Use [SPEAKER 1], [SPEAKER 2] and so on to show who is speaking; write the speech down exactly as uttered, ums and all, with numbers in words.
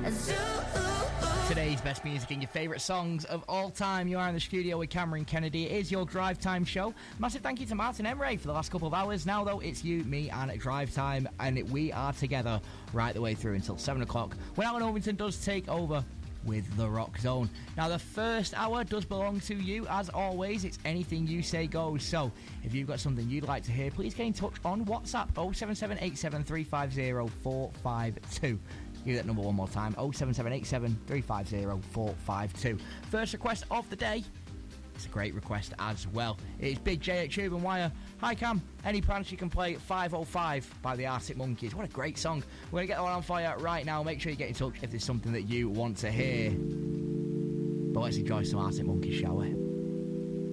[SPEAKER 1] Today's best music and your favourite songs of all time. You are in the studio with Cameron Kennedy. It is your Drive Time show. Massive thank you to Martin Emery for the last couple of hours. Now, though, it's you, me, and Drive Time, and we are together right the way through until seven o'clock when Alan Ovington does take over with The Rock Zone. Now, the first hour does belong to you, as always. It's anything you say goes. So, if you've got something you'd like to hear, please get in touch on WhatsApp, oh seven seven eight seven three five oh four five two. Give that number one more time, oh seven seven eight seven three five oh four five two. First request of the day. It's a great request as well. It's Big J at Tube and Wire. Hi Cam, any plans you can play five oh five by the Arctic Monkeys? What a great song. We're going to get that one on fire right now. Make sure you get in touch if there's something that you want to hear. But let's enjoy some Arctic Monkeys, shall we?